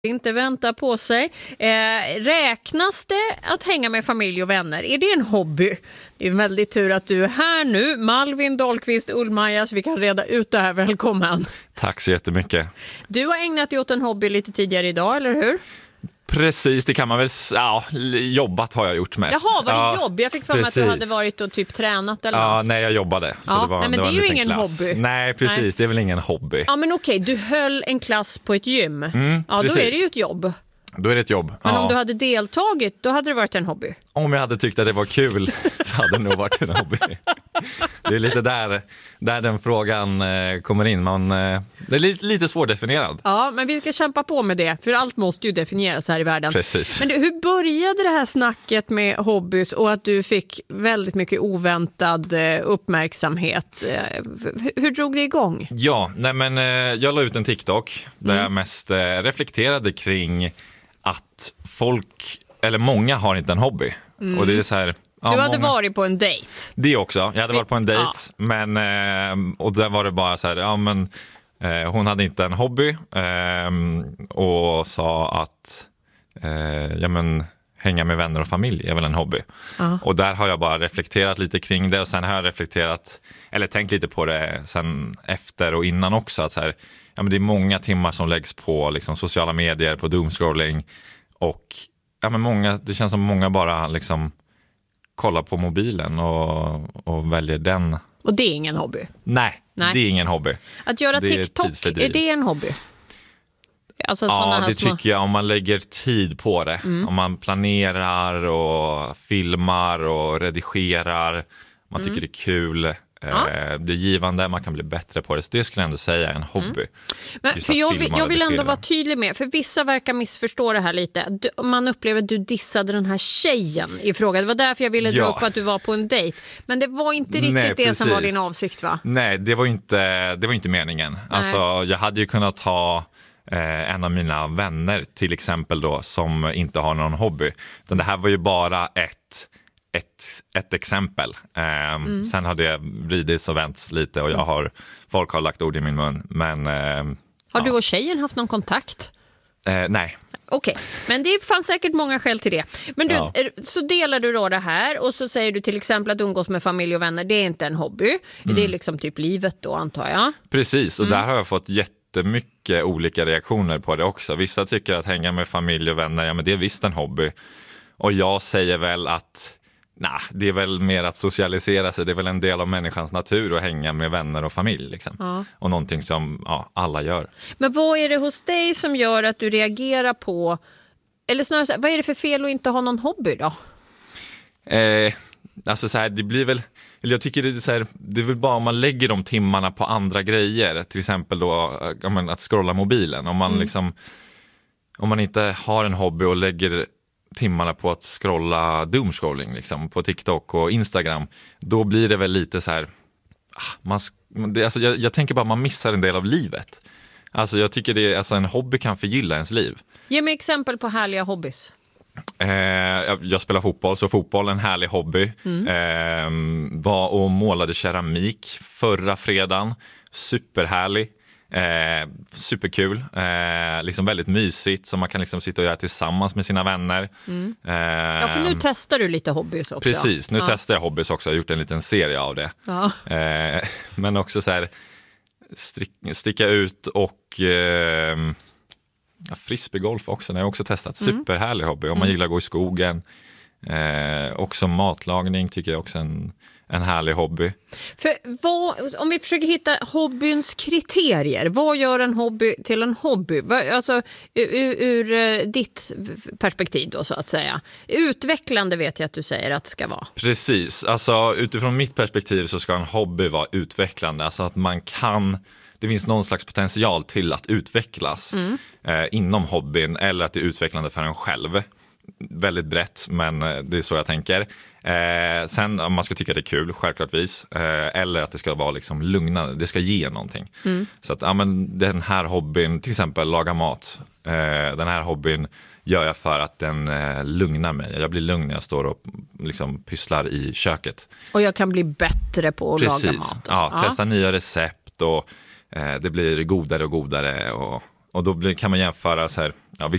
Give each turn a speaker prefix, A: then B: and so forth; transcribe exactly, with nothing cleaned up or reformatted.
A: inte vänta på sig. Eh, räknas det att hänga med familj och vänner? Är det en hobby? Det är en väldigt tur att du är här nu. Malvin Dahlqvist Ullmaja, så vi kan reda ut det här. Välkommen.
B: Tack så jättemycket.
A: Du har ägnat dig åt en hobby lite tidigare idag, eller hur?
B: Precis, det kan man väl... Ja, jobbat har jag gjort mest.
A: Jaha, var det
B: ja,
A: jobb? Jag fick för mig att du hade varit och typ tränat eller
B: ja,
A: något.
B: Nej, jag jobbade. Så
A: ja,
B: det var,
A: nej, men
B: det,
A: det
B: var
A: är ju ingen
B: klass.
A: hobby.
B: Nej, precis. Nej. Det är väl ingen hobby.
A: Ja, men okej, du höll en klass på ett gym.
B: Mm,
A: ja,
B: precis.
A: då är det ju ett jobb.
B: Då är det ett jobb.
A: Men
B: ja.
A: om du hade deltagit, då hade det varit en hobby.
B: Om jag hade tyckt att det var kul så hade det nog varit en hobby. Det är lite där, där den frågan eh, kommer in. Man, eh, det är lite, lite svårdefinierad.
A: Ja, men vi ska kämpa på med det. För allt måste ju definieras här i världen.
B: Precis.
A: Men du, hur började det här snacket med hobbys och att du fick väldigt mycket oväntad eh, uppmärksamhet? Eh, hur, hur drog det igång?
B: Ja, nej men eh, jag la ut en TikTok där mm. jag mest eh, reflekterade kring att folk, eller många har inte en hobby. Mm. Och det är så här... Ja,
A: du hade
B: många... varit
A: på en dejt.
B: Det också. Jag hade varit på en dejt.
A: Ja.
B: Men, eh, och där var det bara så här, ja men eh, hon hade inte en hobby eh, och sa att eh, ja men hänga med vänner och familj är väl en hobby. Ja. Och där har jag bara reflekterat lite kring det och sen har jag reflekterat, eller tänkt lite på det sen efter och innan också, att så här, ja men det är många timmar som läggs på liksom sociala medier, på doomscrolling och ja men många, det känns som många bara liksom kollar på mobilen och, och väljer den.
A: Och det är ingen hobby?
B: Nej, Nej. det är ingen hobby.
A: Att göra TikTok, är, är det en hobby? Alltså
B: ja,
A: här
B: det
A: små...
B: tycker jag, om man lägger tid på det. Mm. Om man planerar och filmar och redigerar. Man tycker mm. det är kul. Ja. Det är givande, man kan bli bättre på det. Så det skulle jag ändå säga är en hobby. Mm.
A: Men för jag, vill, jag vill ändå vara tydlig med, för vissa verkar missförstå det här lite. Du, man upplever att du dissade den här tjejen i frågan. Det var därför jag ville ja. dra upp att du var på en dejt. Men det var inte riktigt Nej, det som var din avsikt, va? Nej, det var inte, det var inte meningen. Alltså, jag hade ju kunnat ha eh, en av mina vänner till exempel då, som inte har någon hobby. Men det här var ju bara ett Ett, ett exempel. Eh, mm. Sen har det vridits och vänts lite och jag har, folk har lagt ord i min mun. Men, eh, har
B: ja.
A: du och tjejen haft någon kontakt?
B: Eh, nej.
A: Okej, okay. Men det fanns säkert många skäl till det. Men du, ja. så delar du då det här och så säger du till exempel att umgås med familj och vänner, det är inte en hobby. Mm. Det är liksom typ livet då, antar jag.
B: Precis, och mm. där har jag fått jättemycket olika reaktioner på det också. Vissa tycker att hänga med familj och vänner, ja men det är visst en hobby. Och jag säger väl att nej, det är väl mer att socialisera sig. Det är väl en del av människans natur att hänga med vänner och familj. Liksom. Ja. Och någonting som ja, alla gör. Men
A: vad är det hos dig som gör att du reagerar på... Eller snarare så här, vad är det för fel att inte ha någon hobby då?
B: Eh, alltså så här, det blir väl... Eller jag tycker det är, så här, det är väl bara om man lägger de timmarna på andra grejer. Till exempel då ja, men, att scrolla mobilen. Om man, mm. liksom, om man inte har en hobby och lägger... timmarna på att scrolla doomscrolling liksom, på TikTok och Instagram, då blir det väl lite så här man, det, alltså, jag, jag tänker bara man missar en del av livet. Alltså jag tycker det, alltså, en hobby kan förgylla ens liv.
A: Ge mig exempel på härliga hobbys.
B: Eh, jag, jag spelar fotboll, så fotboll är en härlig hobby. Mm. Eh, var och målade keramik förra fredagen. Superhärlig. Eh, superkul, eh, liksom väldigt mysigt som man kan liksom sitta och göra tillsammans med sina vänner. Mm. Eh,
A: ja, för nu testar du lite hobbys också.
B: Precis, nu ja. testar jag hobbys också. Jag har gjort en liten serie av det. Ja. Eh, men också så här strick, sticka ut och eh, ja, frisbeegolf också. Det har jag också testat. Mm. Superhärlig hobby. Om man mm. gillar att gå i skogen. Eh, också matlagning tycker jag också är en En härlig hobby.
A: För vad, om vi försöker hitta hobbyns kriterier, vad gör en hobby till en hobby? Alltså ur, ur ditt perspektiv då, så att säga. Utvecklande vet jag att du säger att det ska vara.
B: Precis, alltså utifrån mitt perspektiv så ska en hobby vara utvecklande. Alltså att man kan, det finns någon slags potential till att utvecklas mm. eh, inom hobbyn, eller att det är utvecklande för en själv. Väldigt brett, men det är så jag tänker. Eh, sen om man ska tycka det är kul, självklartvis. Eh, eller att det ska vara liksom lugnande, det ska ge någonting. Mm. Så att ja, men den här hobbyn, till exempel laga mat. Eh, den här hobbyn gör jag för att den eh, lugnar mig. Jag blir lugn när jag står och liksom pysslar i köket.
A: Och jag kan bli bättre på att
B: Precis.
A: laga mat.
B: Ja, ja, testa nya recept och eh, det blir godare och godare och... Och då blir, kan man jämföra så här, ja,